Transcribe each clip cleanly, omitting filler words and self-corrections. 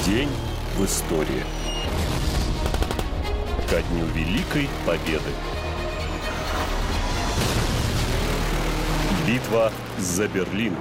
День в истории. Ко дню Великой Победы. Битва за Берлин.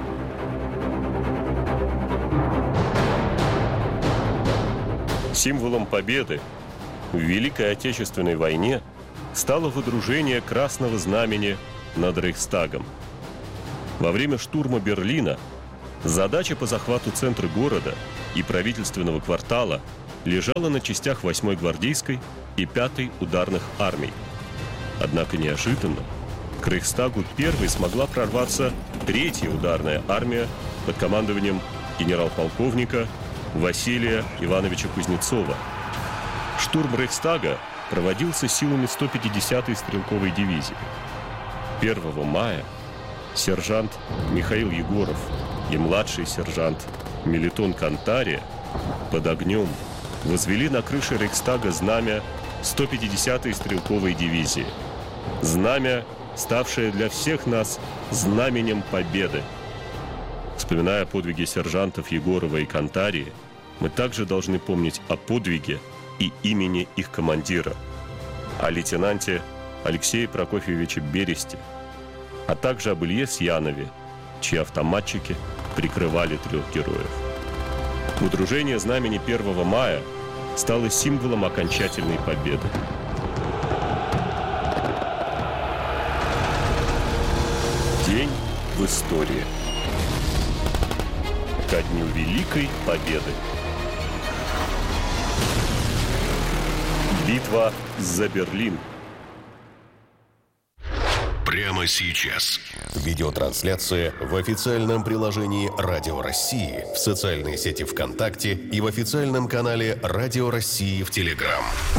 Символом победы в Великой Отечественной войне стало выдружение Красного Знамени над Рейхстагом. Во время штурма Берлина задача по захвату центра города и правительственного квартала лежала на частях 8-й гвардейской и 5-й ударных армий. Однако неожиданно к Рейхстагу первой смогла прорваться 3-я ударная армия под командованием генерал-полковника Василия Ивановича Кузнецова. Штурм Рейхстага проводился силами 150-й стрелковой дивизии. 1 мая сержант Михаил Егоров и младший сержант Мелитон Кантария под огнем возвели на крыше Рейхстага знамя 150-й стрелковой дивизии. Знамя, ставшее для всех нас знаменем победы. Вспоминая подвиги сержантов Егорова и Кантарии, мы также должны помнить о подвиге и имени их командира, о лейтенанте Алексее Прокофьевиче Бересте, а также об Илье Сьянове, чьи автоматчики прикрывали 3 героев. Выдружение знамени 1 мая стало символом окончательной победы. День в истории. Ко дню Великой Победы. Битва за Берлин. Прямо сейчас. Видеотрансляция в официальном приложении «Радио России», в социальной сети ВКонтакте и в официальном канале «Радио России» в Телеграм.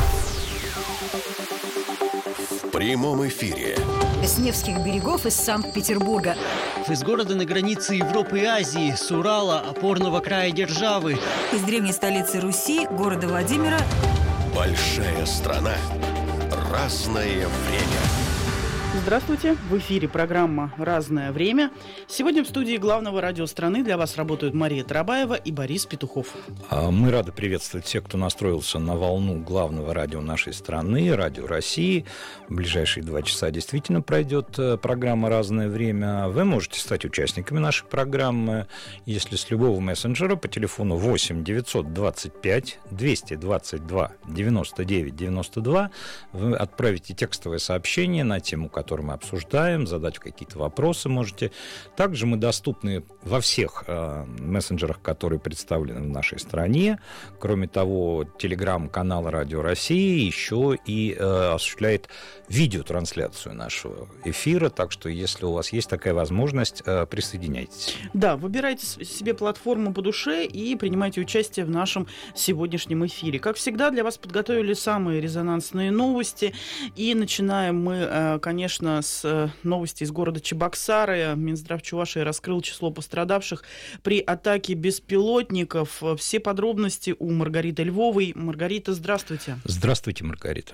В прямом эфире. С Невских берегов, из Санкт-Петербурга. Из города на границе Европы и Азии, с Урала, опорного края державы. Из древней столицы Руси, города Владимира. Большая страна. Разное время. Здравствуйте! В эфире программа «Разное время». Сегодня в студии главного радио страны для вас работают Мария Тарабаева и Борис Петухов. Мы рады приветствовать всех, кто настроился на волну главного радио нашей страны, Радио России. В ближайшие 2 часа действительно пройдет программа «Разное время». Вы можете стать участниками нашей программы, если с любого мессенджера по телефону 8 925 222 99 92 вы отправите текстовое сообщение на тему, который мы обсуждаем, задать какие-то вопросы можете. Также мы доступны во всех мессенджерах, которые представлены в нашей стране. Кроме того, телеграм-канал Радио России еще и осуществляет видеотрансляцию нашего эфира, так что если у вас есть такая возможность, присоединяйтесь. Да, выбирайте себе платформу по душе и принимайте участие в нашем сегодняшнем эфире. Как всегда, для вас подготовили самые резонансные новости. И начинаем мы, конечно, с новости из города Чебоксары. Минздрав Чувашии раскрыл число пострадавших при атаке беспилотников. Все подробности у Маргариты Львовой. Маргарита, здравствуйте. Здравствуйте, Маргарита.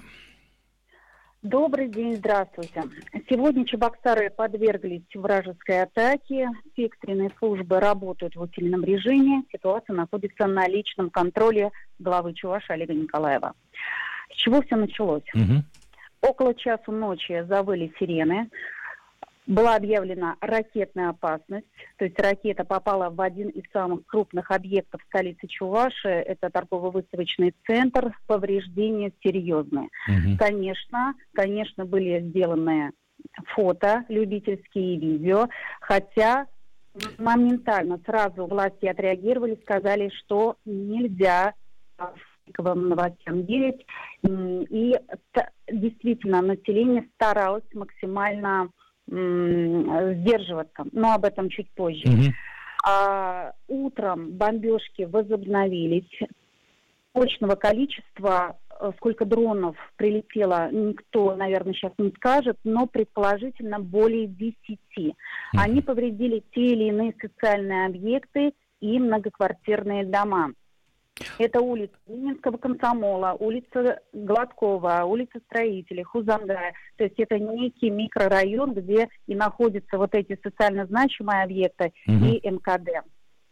Добрый день, здравствуйте. Сегодня Чебоксары подверглись вражеской атаке. Все экстренные службы работают в усиленном режиме. Ситуация находится на личном контроле главы Чувашии Олега Николаева. С чего все началось? Около часу ночи завыли сирены. Была объявлена ракетная опасность. То есть ракета попала в один из самых крупных объектов столицы Чувашии. Это торгово-выставочный центр. Повреждения серьезные. Конечно, были сделаны фото, любительские и видео. Хотя моментально сразу власти отреагировали, сказали, что нельзя новостям верить. И действительно население старалось максимально сдерживаться, но об этом чуть позже. Утром бомбежки возобновились. Точного количества, сколько дронов прилетело, никто, наверное, сейчас не скажет, но предположительно более 10. Они повредили те или иные социальные объекты и многоквартирные дома. Это улица Ленинского комсомола, улица Гладкова, улица Строителей, Хузангая. То есть это некий микрорайон, где и находятся вот эти социально значимые объекты и МКД.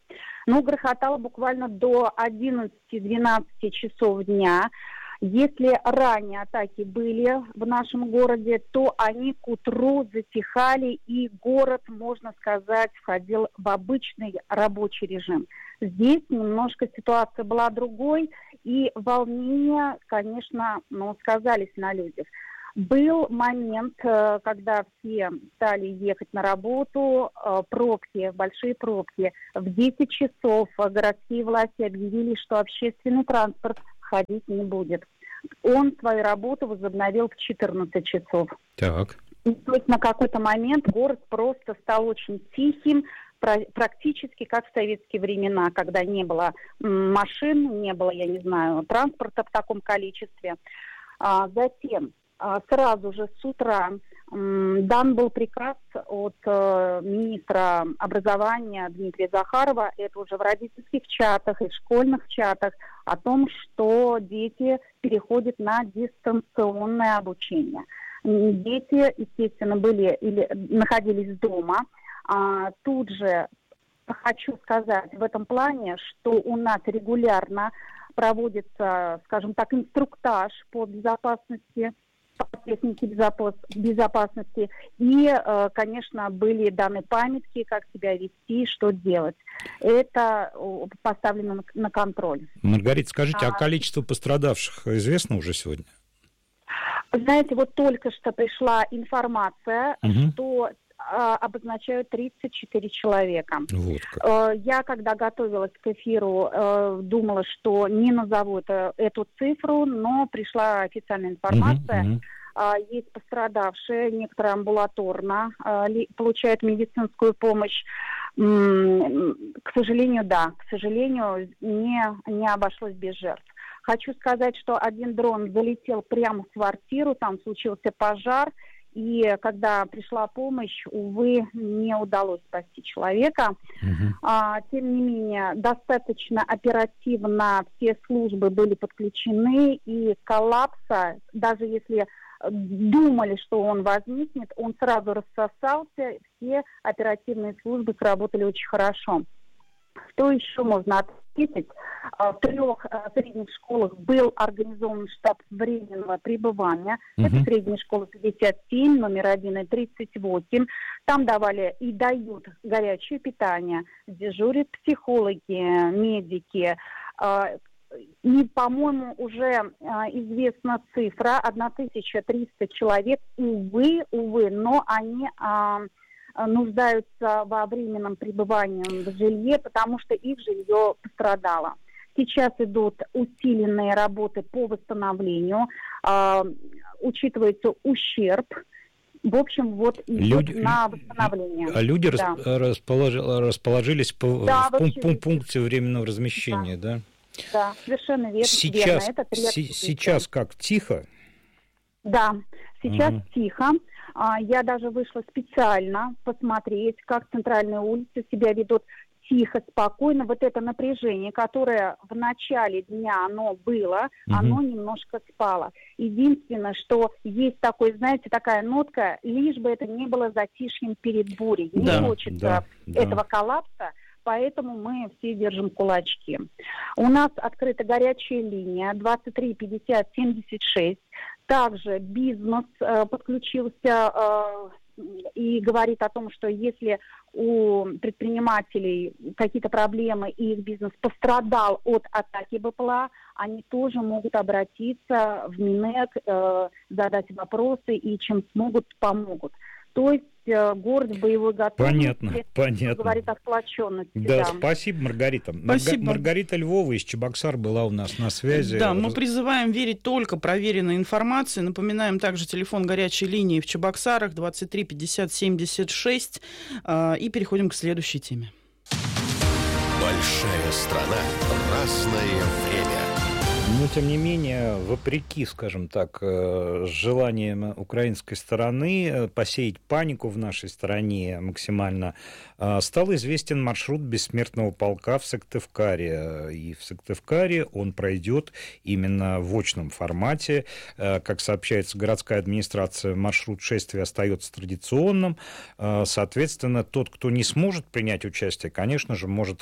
Но грохотало буквально до 11-12 часов дня. Если ранее атаки были в нашем городе, то они к утру затихали, и город, можно сказать, входил в обычный рабочий режим. Здесь немножко ситуация была другой, и волнения, конечно, сказались на людях. Был момент, когда все стали ехать на работу, пробки, большие пробки. В 10 часов городские власти объявили, что общественный транспорт ходить не будет. Он свою работу возобновил в 14 часов. Так. И, то есть на какой-то момент город просто стал очень тихим, практически как в советские времена, когда не было машин, не было, транспорта в таком количестве. Затем сразу же с утра дан был приказ от министра образования Дмитрия Захарова, это уже в родительских чатах и школьных чатах, о том, что дети переходят на дистанционное обучение. Дети, естественно, находились дома. Тут же хочу сказать в этом плане, что у нас регулярно проводится, скажем так, инструктаж по безопасности, по технике безопасности. И, конечно, были даны памятки, как себя вести, что делать. Это поставлено на контроль. Маргарита, скажите, а количество пострадавших известно уже сегодня? Знаете, вот только что пришла информация, что обозначают 34 человека. Вот я, когда готовилась к эфиру, думала, что не назову эту цифру, но пришла официальная информация. Есть пострадавшие, некоторые амбулаторно получают медицинскую помощь. К сожалению, не обошлось без жертв. Хочу сказать, что один дрон залетел прямо в квартиру, там случился пожар, и когда пришла помощь, увы, не удалось спасти человека. Тем не менее, достаточно оперативно все службы были подключены, и коллапса, даже если думали, что он возникнет, он сразу рассосался, все оперативные службы сработали очень хорошо. Что еще можно отметить? В 3 средних школах был организован штаб временного пребывания. Это средняя школа 57, номер 1 и 38. Там давали и дают горячее питание. Дежурят психологи, медики. И, по-моему, уже известна цифра 1300 человек. Увы, но они нуждаются во временном пребывании в жилье, потому что их жилье пострадало. Сейчас идут усиленные работы по восстановлению, учитывается ущерб. В общем, вот идет на восстановление. А люди расположились в пункте временного размещения, да? Да, совершенно верно. Сейчас как, тихо? Да, сейчас тихо. Я даже вышла специально посмотреть, как центральные улицы себя ведут тихо, спокойно. Вот это напряжение, которое в начале дня оно было, оно немножко спало. Единственное, что есть такой, знаете, такая нотка, лишь бы это не было затишьем перед бурей. Не хочется этого коллапса. Поэтому мы все держим кулачки. У нас открыта горячая линия 23 50 76. Также бизнес подключился и говорит о том, что если у предпринимателей какие-то проблемы и их бизнес пострадал от атаки БПЛА, они тоже могут обратиться в Минэк, задать вопросы и чем смогут, помогут. То есть город в боевой готовности. Понятно. Говорит о сплоченности. Да, спасибо, Маргарита. Спасибо. Маргарита Львова из Чебоксар была у нас на связи. Да, мы призываем верить только проверенной информации. Напоминаем также телефон горячей линии в Чебоксарах 23 50 76. И переходим к следующей теме. Большая страна, разное время. Но, тем не менее, вопреки, скажем так, желаниям украинской стороны посеять панику в нашей стране максимально, стал известен маршрут бессмертного полка в Сыктывкаре. И в Сыктывкаре он пройдет именно в очном формате. Как сообщается городская администрация, маршрут шествия остается традиционным. Соответственно, тот, кто не сможет принять участие, конечно же, может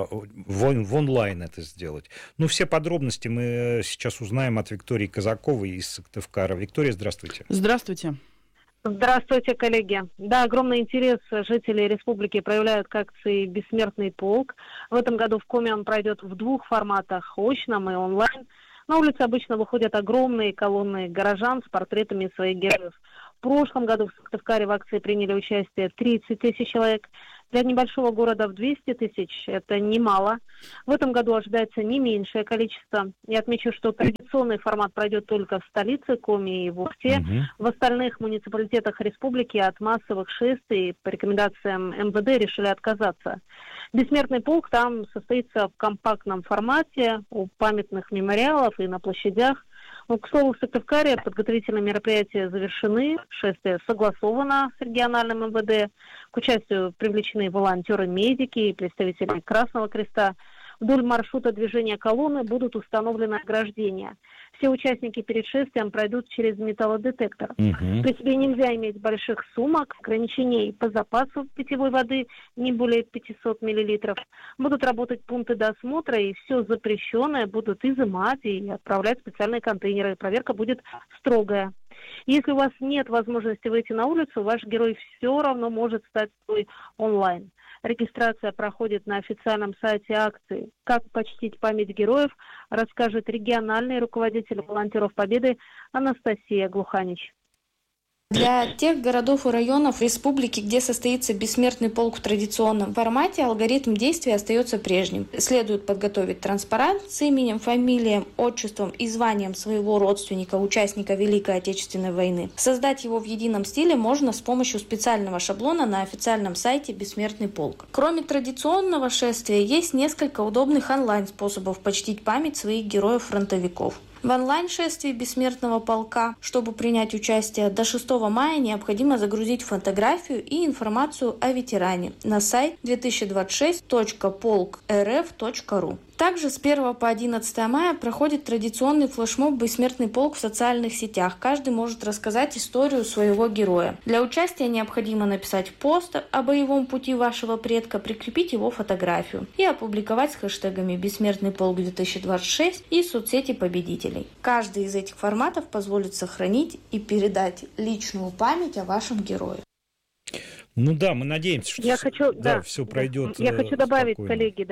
в онлайн это сделать. Ну, все подробности мы сейчас узнаем от Виктории Казаковой из Сыктывкара. Виктория, здравствуйте. Здравствуйте. Здравствуйте, коллеги. Да, огромный интерес жителей республики проявляют к акции «Бессмертный полк». В этом году в Коми он пройдет в двух форматах – очном и онлайн. На улице обычно выходят огромные колонны горожан с портретами своих героев. В прошлом году в Сыктывкаре в акции приняли участие 30 тысяч человек. Для небольшого города в 200 тысяч это немало. В этом году ожидается не меньшее количество. Я отмечу, что традиционный формат пройдет только в столице Коми и в Ухте. В остальных муниципалитетах республики от массовых шествий по рекомендациям МВД решили отказаться. Бессмертный полк там состоится в компактном формате, у памятных мемориалов и на площадях. Ну, к слову, в Сыктывкаре подготовительные мероприятия завершены, шествие согласовано с региональным МВД, к участию привлечены волонтеры-медики и представители Красного Креста. Вдоль маршрута движения колонны будут установлены ограждения. Все участники перед шествием пройдут через металлодетектор. При себе нельзя иметь больших сумок, ограничений по запасу питьевой воды не более 500 мл. Будут работать пункты досмотра, и все запрещенное будут изымать и отправлять в специальные контейнеры. Проверка будет строгая. Если у вас нет возможности выйти на улицу, ваш герой все равно может стать свой онлайн. Регистрация проходит на официальном сайте акции. Как почтить память героев, расскажет региональный руководитель волонтеров Победы Анастасия Глуханич. Для тех городов и районов республики, где состоится бессмертный полк в традиционном формате, алгоритм действия остается прежним. Следует подготовить транспарант с именем, фамилией, отчеством и званием своего родственника, участника Великой Отечественной войны. Создать его в едином стиле можно с помощью специального шаблона на официальном сайте «Бессмертный полк». Кроме традиционного шествия, есть несколько удобных онлайн-способов почтить память своих героев-фронтовиков. В онлайн-шествии Бессмертного полка, чтобы принять участие до 6 мая, необходимо загрузить фотографию и информацию о ветеране на сайт 2026.polk.rf.ru. Также с 1 по 11 мая проходит традиционный флешмоб «Бессмертный полк» в социальных сетях. Каждый может рассказать историю своего героя. Для участия необходимо написать пост о боевом пути вашего предка, прикрепить его фотографию и опубликовать с хэштегами «Бессмертный полк 2026» и соцсети победителей. Каждый из этих форматов позволит сохранить и передать личную память о вашем герое. Ну да, мы надеемся, что все пройдет. Я хочу добавить, спокойно. коллеги,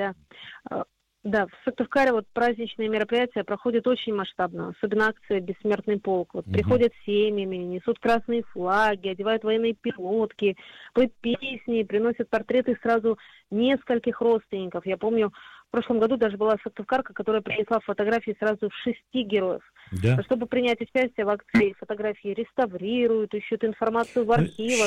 Да, в Сыктывкаре праздничные мероприятия проходят очень масштабно, особенно акция «Бессмертный полк». Приходят семьями, несут красные флаги, одевают военные пилотки, поют песни, приносят портреты сразу нескольких родственников. Я помню, в прошлом году даже была сыктывкарка, которая принесла фотографии сразу 6 героев. Да. Чтобы принять участие в акции, фотографии реставрируют, ищут информацию в архивах.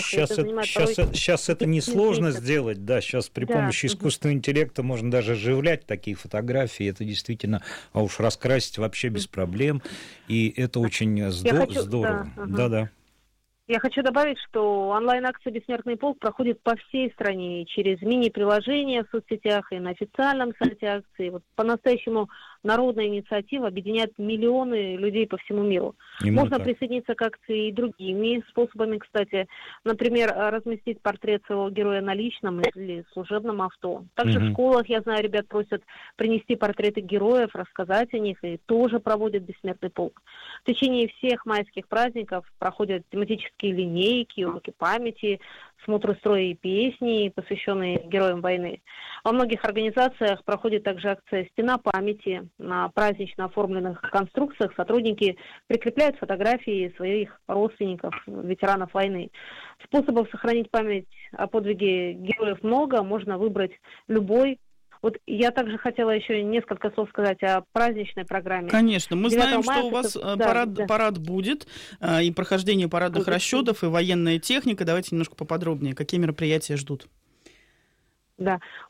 Сейчас это несложно сделать, да, сейчас при помощи искусственного интеллекта можно даже оживлять такие фотографии, это действительно, а уж раскрасить вообще без проблем, и это очень здорово. Да. Я хочу добавить, что онлайн-акция «Бессмертный полк» проходит по всей стране, через мини-приложения в соцсетях и на официальном сайте акции. По-настоящему народная инициатива объединяет миллионы людей по всему миру. Можно присоединиться к акции и другими способами, кстати. Например, разместить портрет своего героя на личном или служебном авто. Также в школах, я знаю, ребят просят принести портреты героев, рассказать о них, и тоже проводят «Бессмертный полк». В течение всех майских праздников проходят тематические линейки, уроки памяти, смотры строя и песни, посвященные героям войны. Во многих организациях проходит также акция «Стена памяти». На празднично оформленных конструкциях сотрудники прикрепляют фотографии своих родственников, ветеранов войны. Способов сохранить память о подвиге героев много, можно выбрать любой. Я также хотела еще несколько слов сказать о праздничной программе. Конечно, мы знаем, что у вас парад будет, и прохождение парадных расчетов, и военная техника. Давайте немножко поподробнее. Какие мероприятия ждут? Да,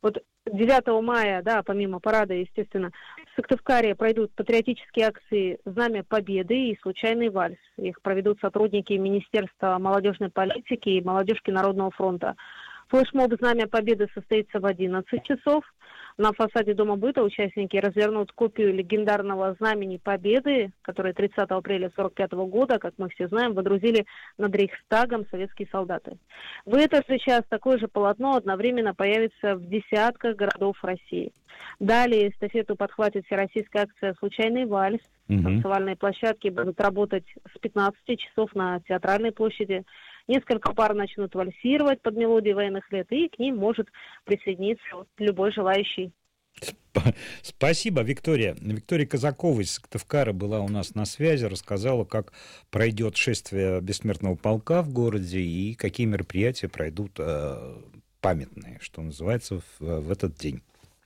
9 мая, да, помимо парада, естественно, в Сыктывкаре пройдут патриотические акции «Знамя Победы» и «Случайный вальс». Их проведут сотрудники Министерства молодежной политики и Молодежки Народного фронта. Флешмоб «Знамя Победы» состоится в 11 часов. На фасаде Дома быта участники развернут копию легендарного Знамени Победы, которое 30 апреля 1945 года, как мы все знаем, водрузили над Рейхстагом советские солдаты. В этот же час такое же полотно одновременно появится в десятках городов России. Далее эстафету подхватит всероссийская акция «Случайный вальс». Танцевальные площадки будут работать с 15 часов на Театральной площади. Несколько пар начнут вальсировать под мелодии военных лет, и к ним может присоединиться любой желающий. Спасибо, Виктория. Виктория Казакова из Сыктывкара была у нас на связи, рассказала, как пройдет шествие Бессмертного полка в городе и какие мероприятия пройдут памятные, что называется, в этот день.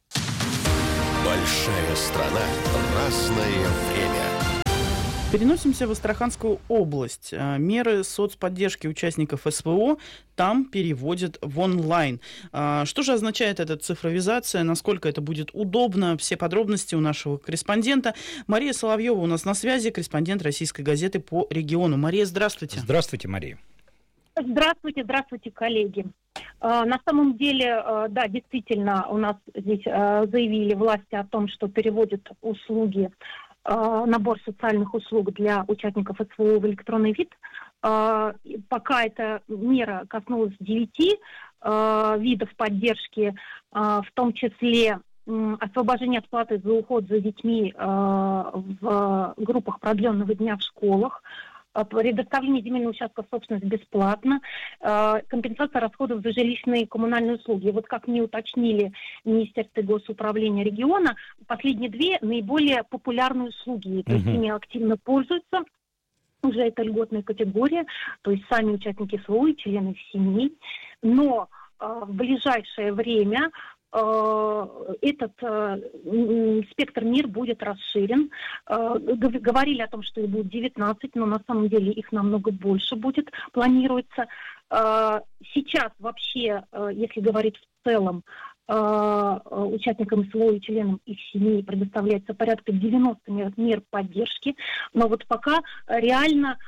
Большая страна, разное время. Переносимся в Астраханскую область. Меры соцподдержки участников СВО там переводят в онлайн. Что же означает эта цифровизация? Насколько это будет удобно? Все подробности у нашего корреспондента. Мария Соловьева у нас на связи, корреспондент Российской газеты по региону. Мария, здравствуйте. Здравствуйте, Мария. Здравствуйте, коллеги. На самом деле, да, действительно, у нас здесь заявили власти о том, что переводят услуги, набор социальных услуг для участников СВО в электронный вид. Пока эта мера коснулась 9 видов поддержки, в том числе освобождение от платы за уход за детьми в группах продленного дня в школах, предоставление земельного участка в собственность бесплатно, компенсация расходов за жилищные и коммунальные услуги. Вот как мне уточнили Министерство госуправления региона, последние 2 наиболее популярные услуги, то есть ими активно пользуются. Уже это льготная категория, то есть сами участники СВО и члены их семей. Но в ближайшее время этот спектр мер будет расширен. Говорили о том, что их будет 19, но на самом деле их намного больше будет, планируется. Сейчас вообще, если говорить в целом, участникам СВО и членам их семей предоставляется порядка 90 мер поддержки, но вот пока реально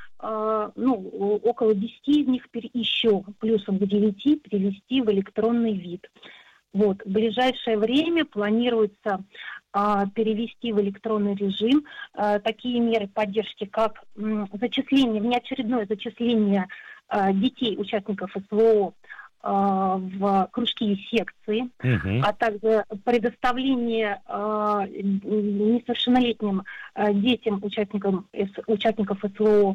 около 10 из них еще плюсом к 9 перевести в электронный вид. Вот. В ближайшее время планируется перевести в электронный режим такие меры поддержки, как внеочередное зачисление детей, участников СВО, в кружки и секции, а также предоставление несовершеннолетним детям, участников СВО,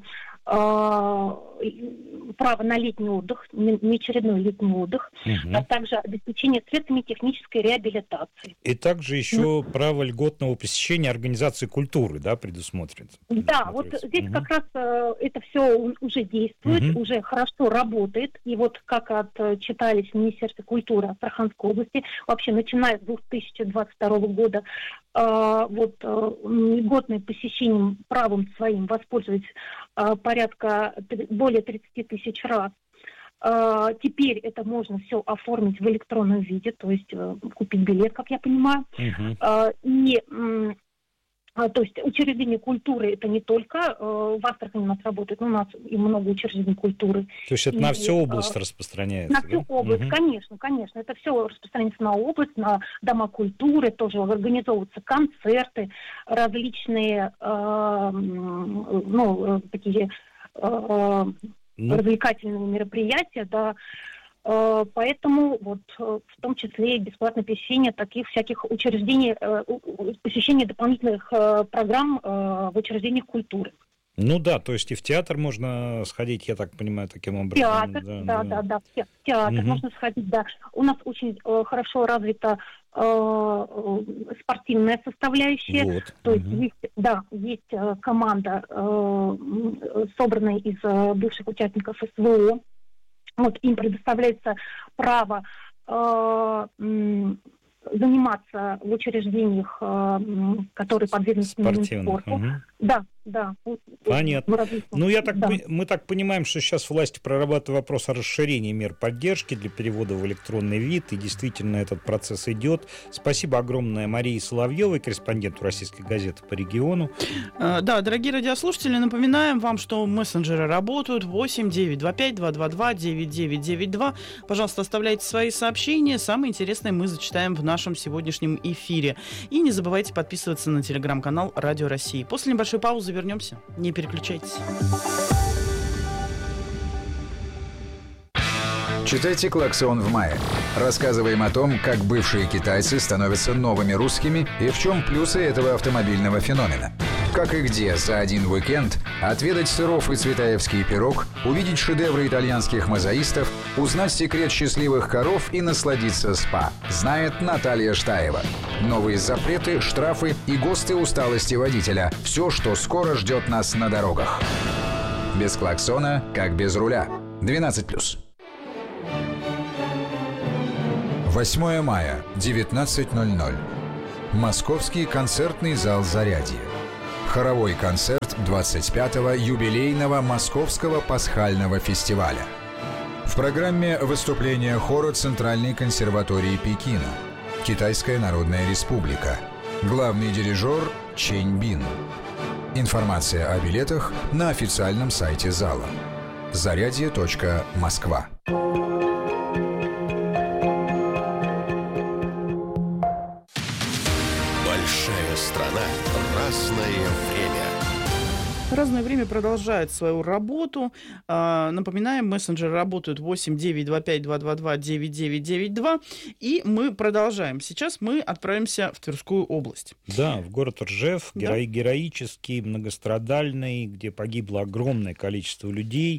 право на летний отдых, неочередной летний отдых, а также обеспечение средствами технической реабилитации. И также еще право льготного посещения организации культуры, да, предусмотрено? Да, вот здесь как раз это все уже действует, уже хорошо работает. И вот как отчитались в Министерстве культуры Астраханской области, вообще начиная с 2022 года, льготное посещением правом своим воспользовались более 30 тысяч раз. Теперь это можно все оформить в электронном виде, то есть купить билет, как я понимаю. То есть учреждения культуры это не только в Астрахани у нас работает, но у нас и много учреждений культуры. То есть это на всю область распространяется? На всю область, конечно. Это все распространяется на область, на дома культуры, тоже организовываются концерты, различные такие развлекательные мероприятия, да. Поэтому вот в том числе и бесплатное посещение таких всяких учреждений, посещение дополнительных программ в учреждениях культуры. Ну да, то есть и в театр можно сходить, я так понимаю, таким образом. Театр, да, в театр можно сходить, да. У нас очень хорошо развита спортивная составляющая. Вот. То есть есть команда, собранная из бывших участников СВО. Вот им предоставляется право заниматься в учреждениях, которые подвергнуты спорту. Да, Да. Понятно. Ну, мы так понимаем, что сейчас власти прорабатывают вопрос о расширении мер поддержки для перевода в электронный вид, и действительно этот процесс идет. Спасибо огромное Марии Соловьевой, корреспонденту Российской газеты по региону. Да, дорогие радиослушатели, напоминаем вам, что мессенджеры работают 8-925-222-9992. Пожалуйста, оставляйте свои сообщения. Самые интересные мы зачитаем в нашем сегодняшнем эфире. И не забывайте подписываться на телеграм-канал Радио России. После небольшой паузы вернемся. Не переключайтесь. Читайте «Клаксон» в мае. Рассказываем о том, как бывшие китайцы становятся новыми русскими и в чем плюсы этого автомобильного феномена. Как и где за один уикенд отведать сыров и цветаевский пирог, увидеть шедевры итальянских мозаистов, узнать секрет счастливых коров и насладиться спа. Знает Наталья Штаева. Новые запреты, штрафы и ГОСТы усталости водителя. Все, что скоро ждет нас на дорогах. Без клаксона, как без руля. 12+. 8 мая, 19:00. Московский концертный зал «Зарядье». Хоровой концерт 25-го юбилейного Московского пасхального фестиваля. В программе выступления хора Центральной консерватории Пекина. Китайская Народная Республика. Главный дирижер Чэнь Бин. Информация о билетах на официальном сайте зала. Зарядье.Москва. Страна. Разное время. Разное время продолжает свою работу. Напоминаем, мессенджеры работают 8-925-222-9992. И мы продолжаем. Сейчас мы отправимся в Тверскую область. Да, в город Ржев, героический, многострадальный, где погибло огромное количество людей.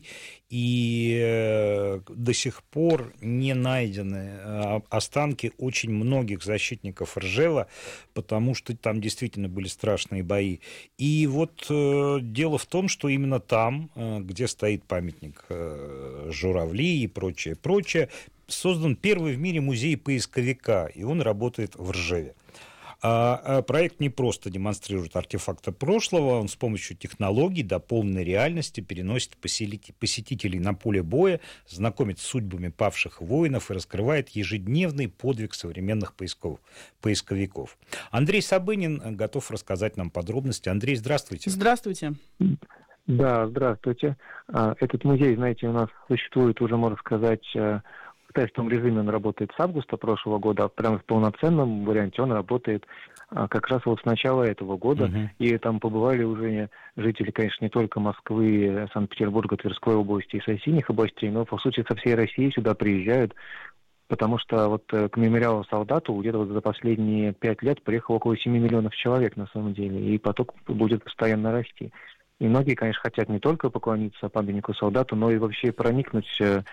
И до сих пор не найдены останки очень многих защитников Ржева, потому что там действительно были страшные бои. И вот дело в том, что именно там, где стоит памятник Журавли и прочее, создан первый в мире музей поисковика, и он работает в Ржеве. Проект не просто демонстрирует артефакты прошлого, он с помощью технологий до полной реальности переносит посетителей на поле боя, знакомит с судьбами павших воинов и раскрывает ежедневный подвиг современных поисковиков. Андрей Сабынин готов рассказать нам подробности. Андрей, здравствуйте. Здравствуйте. Да, здравствуйте. Этот музей, знаете, у нас существует уже, можно сказать, в тестовом режиме. Он работает с августа прошлого года, а прямо в полноценном варианте он работает как раз вот с начала этого года. И там побывали уже жители, конечно, не только Москвы, Санкт-Петербурга, Тверской области и соседних областей, но, по сути, со всей России сюда приезжают, потому что вот к мемориалу солдату где-то вот за последние 5 лет приехало около 7 миллионов человек на самом деле, и поток будет постоянно расти. И многие, конечно, хотят не только поклониться памятнику солдату, но и вообще проникнуть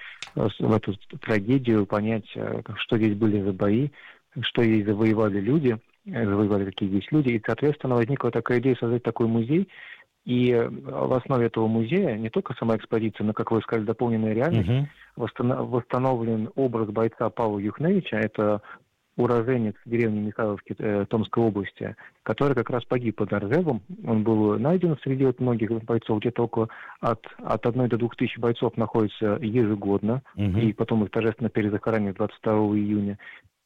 в эту трагедию, понять, что здесь были за бои, что здесь завоевали люди, завоевали какие здесь люди. И, соответственно, возникла такая идея создать такой музей. И в основе этого музея не только сама экспозиция, но, как вы сказали, дополненная реальность. Восстановлен образ бойца Павла Юхневича. Это уроженец деревни Михайловки Томской области, который как раз погиб под Ржевом. Он был найден среди многих бойцов. Где-то около от 1 до 2 тысяч бойцов находится ежегодно. И потом их торжественно перезахоранивают 22 июня.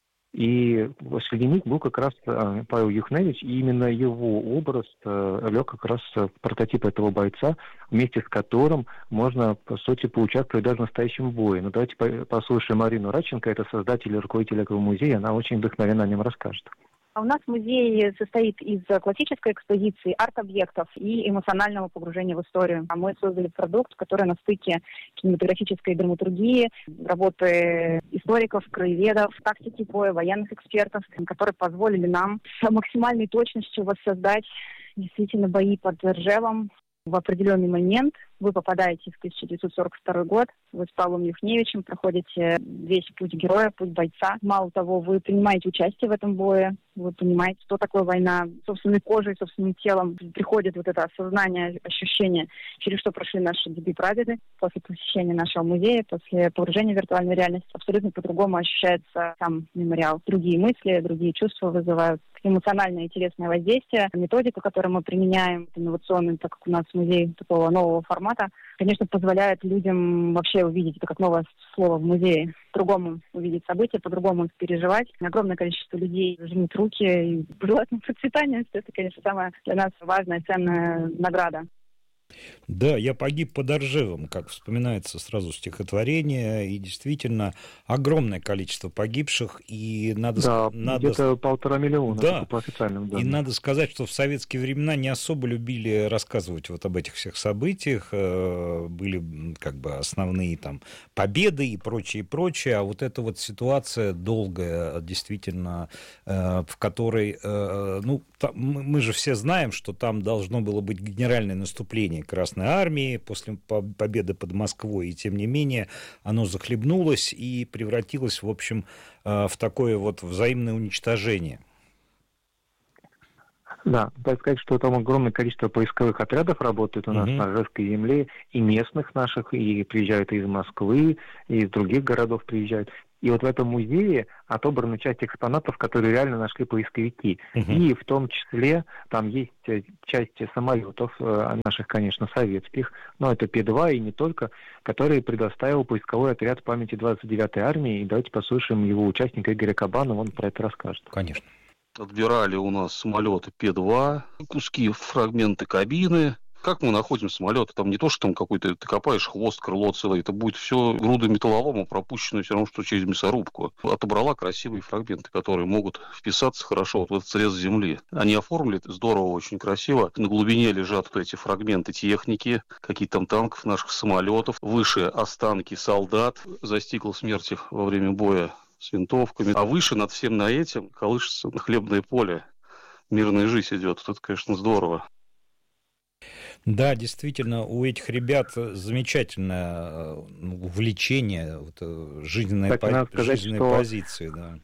И среди них был как раз Павел Юхневич, и именно его образ лег как раз в прототип этого бойца, вместе с которым можно, по сути, поучаствовать даже в настоящем бое. Но давайте послушаем Марину Радченко, это создатель и руководитель этого музея, она очень вдохновенно о нем расскажет. У нас музей состоит из классической экспозиции, арт-объектов и эмоционального погружения в историю. А мы создали продукт, который на стыке кинематографической драматургии, работы историков, краеведов, тактики боя, военных экспертов, которые позволили нам с максимальной точностью воссоздать действительно бои под Ржевом в определенный момент вы попадаете в 1942 год, вы с Павлом Юхневичем проходите весь путь героя, путь бойца. Мало того, вы принимаете участие в этом бое, вы понимаете, что такое война. Собственной кожей, собственным телом приходит вот это осознание, ощущение, через что прошли наши деды-прадеды. После посещения нашего музея, после погружения в виртуальную реальность, абсолютно по-другому ощущается сам мемориал. Другие мысли, другие чувства вызывают эмоциональное интересное воздействие. Методика, которую мы применяем, инновационную, так как у нас музей такого нового формата, конечно, позволяет людям вообще увидеть, это как новое слово в музее, по-другому увидеть события, по-другому их переживать. Огромное количество людей жмут руки и желательно процветания. Это, конечно, самая для нас важная, ценная награда. Да, я погиб под Ржевом, как вспоминается сразу стихотворение, и действительно огромное количество погибших, и надо... где-то 1,5 миллиона, да, по официальным данным. И надо сказать, что в советские времена не особо любили рассказывать вот об этих всех событиях, были как бы основные там победы и прочее, а вот эта вот ситуация долгая, действительно, в которой, ну, там, мы же все знаем, что там должно было быть генеральное наступление Красной Армии после победы под Москвой, и тем не менее оно захлебнулось и превратилось, в общем, в такое вот взаимное уничтожение. Да, так сказать, что там огромное количество поисковых отрядов работает у нас на Ржевской земле, и местных наших, и приезжают из Москвы, и из других городов приезжают. И вот в этом музее отобрана часть экспонатов, которые реально нашли поисковики. И в том числе там есть часть самолетов наших, конечно, советских, но это П-2 и не только, которые предоставил поисковой отряд памяти 29-й армии. И давайте послушаем его участника Игоря Кабанова, он про это расскажет. Конечно. Отбирали у нас самолеты П-2, куски, фрагменты кабины. Как мы находим самолеты? Там не то, что там какой-то ты копаешь хвост, крыло целое, это будет все груда металлолома, пропущенная все равно, что через мясорубку. Отобрала красивые фрагменты, которые могут вписаться хорошо вот в этот срез земли. Они оформили здорово, очень красиво. На глубине лежат вот эти фрагменты техники, какие-то там танков, наших самолетов. Выше останки солдат, застигла смерть их во время боя с винтовками. А выше над всем на этим колышется хлебное поле. Мирная жизнь идет. Это, конечно, здорово. Да, действительно, у этих ребят замечательное увлечение, жизненной позиции. Да.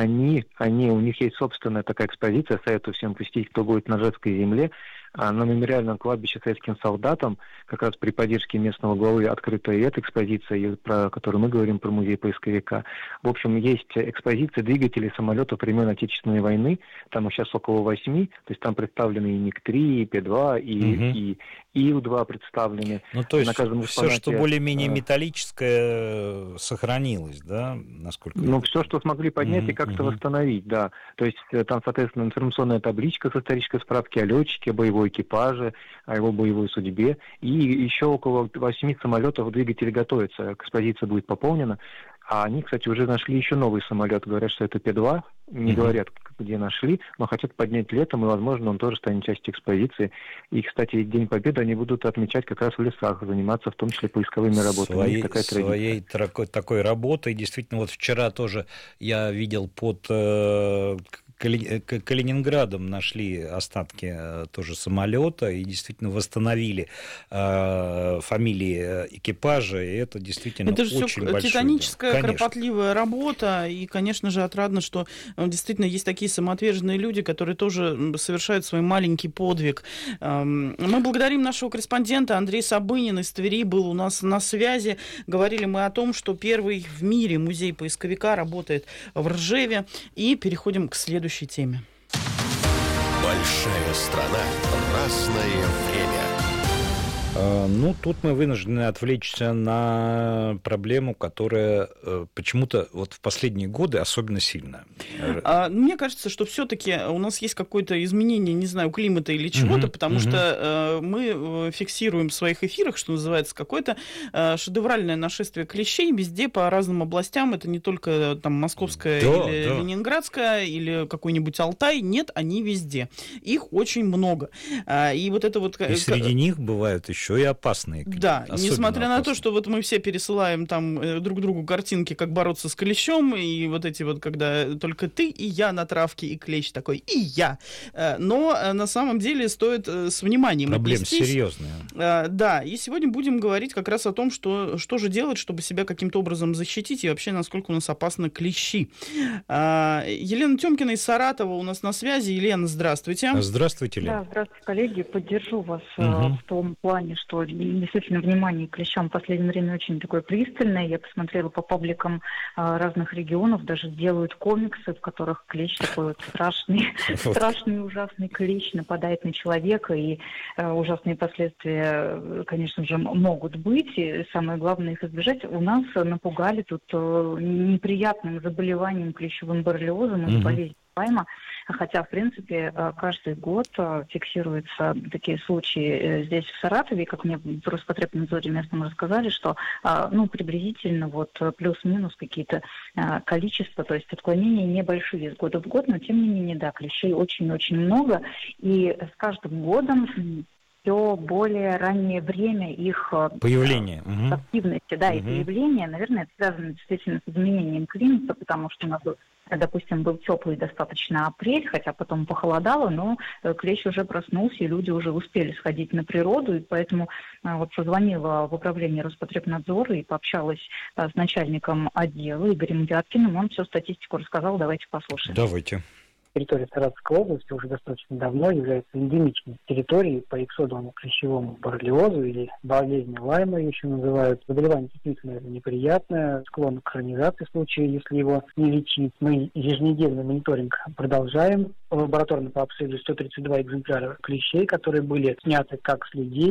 У них есть собственная такая экспозиция, советую всем посетить, кто будет на Ржевской земле. На мемориальном кладбище советским солдатам, как раз при поддержке местного главы, открыта и эта экспозиция, про которую мы говорим, про музей поисковика. В общем, есть экспозиция двигателей самолетов времен Отечественной войны, там их сейчас около 8, то есть там представлены и МиГ-3, и П-2, и Ил-2 представлены. Ну, то есть все, что более-менее металлическое, сохранилось, да, насколько... Ну, все, что смогли поднять и как-то восстановить, да. То есть там, соответственно, информационная табличка с исторической справки о летчике, боевой экипаже, о его боевой судьбе. И еще около 8 самолетов двигатели готовятся, экспозиция будет пополнена. А они, кстати, уже нашли еще новый самолет. Говорят, что это П-2. Не говорят, где нашли, но хотят поднять летом, и, возможно, он тоже станет частью экспозиции. И, кстати, День Победы они будут отмечать как раз в лесах, заниматься в том числе поисковыми работами. Своей такой работой. Действительно, вот вчера тоже я видел под Калининградом нашли остатки тоже самолета и действительно восстановили фамилии экипажа, и это действительно это очень большое. Это же титаническая, кропотливая работа, и, конечно же, отрадно, что действительно есть такие самоотверженные люди, которые тоже совершают свой маленький подвиг. Мы благодарим нашего корреспондента Андрей Сабынин из Твери, был у нас на связи. Говорили мы о том, что первый в мире музей поисковика работает в Ржеве, и переходим к следующей теме. Большая страна, разное время. Ну, тут мы вынуждены отвлечься на проблему, которая почему-то вот в последние годы особенно сильна. Мне кажется, что все-таки у нас есть какое-то изменение, не знаю, климата или чего-то, потому что мы фиксируем в своих эфирах, что называется, какое-то шедевральное нашествие клещей везде по разным областям. Это не только там Московская или Ленинградская, или какой-нибудь Алтай. Нет, они везде. Их очень много. И вот это вот... И среди них бывают еще еще и опасные. Да, несмотря на то, что вот мы все пересылаем там друг другу картинки, как бороться с клещом, и вот эти вот, когда только ты и я на травке, и клещ такой, и я. Но на самом деле стоит с вниманием проблемы отнестись. Серьезные. Да, и сегодня будем говорить как раз о том, что же делать, чтобы себя каким-то образом защитить, и вообще, насколько у нас опасны клещи. Елена Тёмкина из Саратова у нас на связи. Елена, здравствуйте. Здравствуйте, Елена. Да, здравствуйте, коллеги. Поддержу вас в том плане, что действительно внимание к клещам в последнее время очень такое пристальное. Я посмотрела по пабликам разных регионов, даже делают комиксы, в которых клещ такой вот страшный, ужасный клещ нападает на человека, и ужасные последствия, конечно же, могут быть. И самое главное их избежать. У нас напугали тут неприятным заболеванием клещевым боррелиозом и болезнью Лайма, хотя, в принципе, каждый год фиксируются такие случаи здесь, в Саратове, как мне в Роспотребнадзоре местном рассказали, что, приблизительно вот плюс-минус какие-то количества, то есть отклонения небольшие из года в год, но, тем не менее, да, клещей очень-очень много, и с каждым годом все более раннее время их появления, активности, да, и появления, наверное, это связано действительно с изменением климата, потому что у нас, допустим, был теплый достаточно апрель, хотя потом похолодало, но клещ уже проснулся, и люди уже успели сходить на природу, и поэтому вот позвонила в управление Роспотребнадзора и пообщалась с начальником отдела Игорем Дяткиным, он всю статистику рассказал, давайте послушаем. Давайте. Территория Саратовской области уже достаточно давно является эндемичной территорией по иксодовому клещевому боррелиозу, или болезнь Лайма еще называют. Заболевание действительно неприятное, склонно к хронизации в случае, если его не лечить. Мы еженедельный мониторинг продолжаем. Лабораторно пообследовали 132 экземпляра клещей, которые были сняты как с людей,